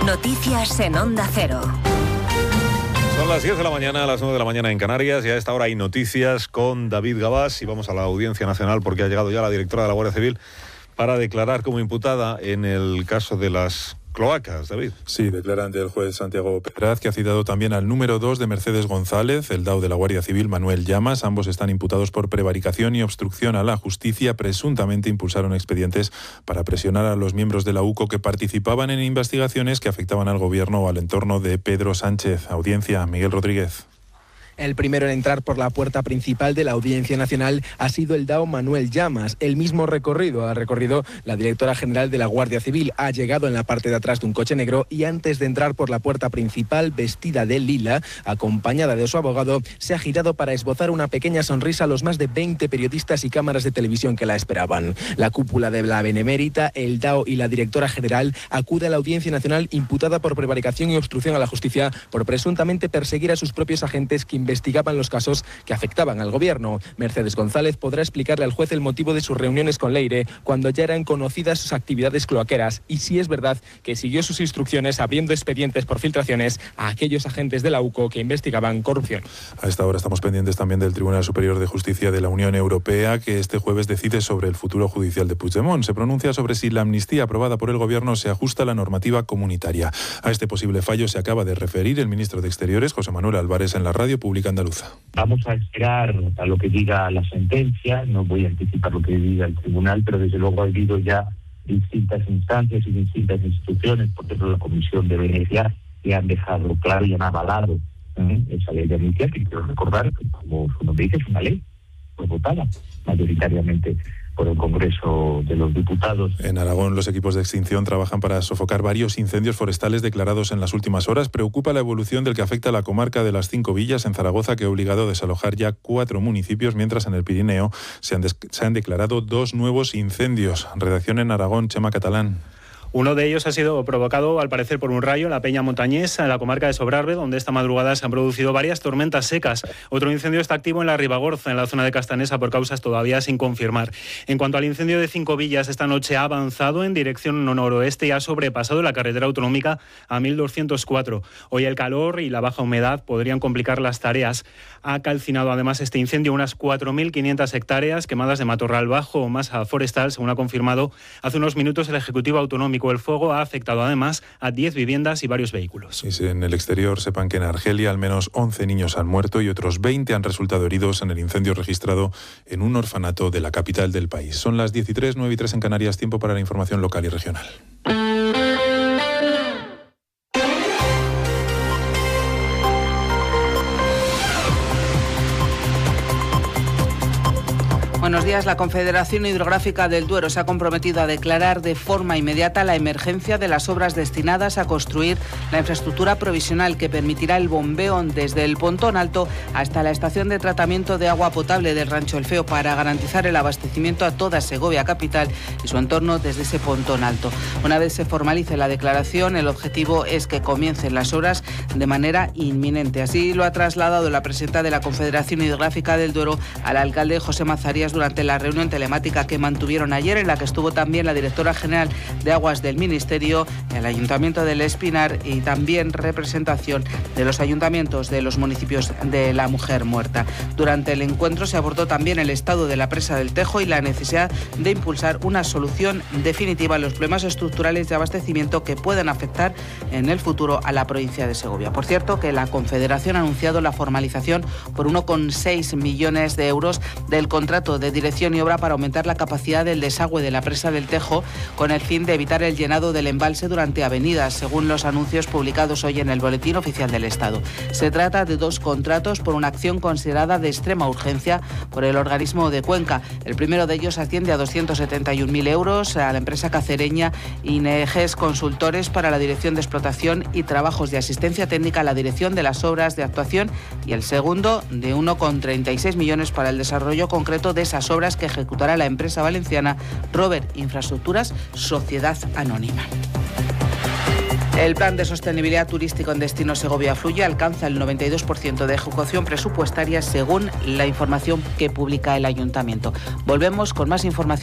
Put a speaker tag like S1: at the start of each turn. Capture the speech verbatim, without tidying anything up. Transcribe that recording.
S1: Noticias en Onda Cero.
S2: Son las diez de la mañana, a las nueve de la mañana en Canarias, y a esta hora hay noticias con David Gabás, y vamos a la Audiencia Nacional porque ha llegado ya la directora de la Guardia Civil para declarar como imputada en el caso de las cloacas, David.
S3: Sí, declara ante el juez Santiago Pedraz, que ha citado también al número dos de Mercedes González, el D A O de la Guardia Civil, Manuel Llamas. Ambos están imputados por prevaricación y obstrucción a la justicia. Presuntamente impulsaron expedientes para presionar a los miembros de la U C O que participaban en investigaciones que afectaban al gobierno o al entorno de Pedro Sánchez. Audiencia, Miguel Rodríguez.
S4: El primero en entrar por la puerta principal de la Audiencia Nacional ha sido el D A O Manuel Llamas. El mismo recorrido ha recorrido la directora general de la Guardia Civil. Ha llegado en la parte de atrás de un coche negro y antes de entrar por la puerta principal, vestida de lila, acompañada de su abogado, se ha girado para esbozar una pequeña sonrisa a los más de veinte periodistas y cámaras de televisión que la esperaban. La cúpula de la Benemérita, el D A O y la directora general acude a la Audiencia Nacional imputada por prevaricación y obstrucción a la justicia por presuntamente perseguir a sus propios agentes que investigaban los casos que afectaban al gobierno. Mercedes González podrá explicarle al juez el motivo de sus reuniones con Leire cuando ya eran conocidas sus actividades cloaqueras y si es verdad que siguió sus instrucciones abriendo expedientes por filtraciones a aquellos agentes de la U C O que investigaban corrupción.
S3: A esta hora estamos pendientes también del Tribunal Superior de Justicia de la Unión Europea, que este jueves decide sobre el futuro judicial de Puigdemont. Se pronuncia sobre si la amnistía aprobada por el gobierno se ajusta a la normativa comunitaria. A este posible fallo se acaba de referir el ministro de Exteriores, José Manuel Álvarez, en la radio pública andaluza.
S5: Vamos a esperar a lo que diga la sentencia, no voy a anticipar lo que diga el tribunal, pero desde luego ha habido ya distintas instancias y distintas instituciones, por ejemplo la Comisión de Venecia, que han dejado claro y han avalado ¿eh? esa ley de amnistía, que quiero recordar que, como su nombre dice, es una ley, fue votada mayoritariamente por el Congreso de los Diputados.
S3: En Aragón, los equipos de extinción trabajan para sofocar varios incendios forestales declarados en las últimas horas. Preocupa la evolución del que afecta a la comarca de las Cinco Villas en Zaragoza, que ha obligado a desalojar ya cuatro municipios, mientras en el Pirineo se han, des- se han declarado dos nuevos incendios. Redacción en Aragón, Chema Catalán.
S6: Uno de ellos ha sido provocado, al parecer, por un rayo en la Peña Montañesa, en la comarca de Sobrarbe, donde esta madrugada se han producido varias tormentas secas. Otro incendio está activo en la Ribagorza, en la zona de Castanesa, por causas todavía sin confirmar. En cuanto al incendio de Cinco Villas, esta noche ha avanzado en dirección noroeste y ha sobrepasado la carretera autonómica a mil doscientos cuatro. Hoy el calor y la baja humedad podrían complicar las tareas. Ha calcinado además este incendio unas cuatro mil quinientas hectáreas quemadas de matorral bajo o masa forestal, según ha confirmado hace unos minutos el Ejecutivo Autonómico. El fuego ha afectado además a diez viviendas y varios vehículos.
S3: Y en el exterior sepan que en Argelia al menos once niños han muerto y otros veinte han resultado heridos en el incendio registrado en un orfanato de la capital del país. Son las diez y tres, nueve y tres en Canarias, tiempo para la información local y regional.
S7: Buenos días. La Confederación Hidrográfica del Duero se ha comprometido a declarar de forma inmediata la emergencia de las obras destinadas a construir la infraestructura provisional que permitirá el bombeo desde el Pontón Alto hasta la estación de tratamiento de agua potable del Rancho El Feo para garantizar el abastecimiento a toda Segovia capital y su entorno desde ese Pontón Alto. Una vez se formalice la declaración, el objetivo es que comiencen las obras de manera inminente. Así lo ha trasladado la presidenta de la Confederación Hidrográfica del Duero al alcalde José Mazarías durante la reunión telemática que mantuvieron ayer, en la que estuvo también la directora general de Aguas del Ministerio, el Ayuntamiento del Espinar y también representación de los ayuntamientos de los municipios de la Mujer Muerta. Durante el encuentro se abordó también el estado de la presa del Tejo y la necesidad de impulsar una solución definitiva a los problemas estructurales de abastecimiento que puedan afectar en el futuro a la provincia de Segovia. Por cierto, que la Confederación ha anunciado la formalización por uno coma seis millones de euros del contrato de dirección y obra para aumentar la capacidad del desagüe de la presa del Tejo con el fin de evitar el llenado del embalse durante avenidas, según los anuncios publicados hoy en el Boletín Oficial del Estado. Se trata de dos contratos por una acción considerada de extrema urgencia por el organismo de Cuenca. El primero de ellos asciende a doscientos setenta y un mil euros a la empresa cacereña Ineges Consultores para la dirección de explotación y trabajos de asistencia técnica a la dirección de las obras de actuación, y el segundo de uno coma treinta y seis millones para el desarrollo concreto de esas obras que ejecutará la empresa valenciana Robert Infraestructuras, Sociedad Anónima. El plan de sostenibilidad turístico en Destino Segovia Fluye alcanza el noventa y dos por ciento de ejecución presupuestaria según la información que publica el Ayuntamiento. Volvemos con más información.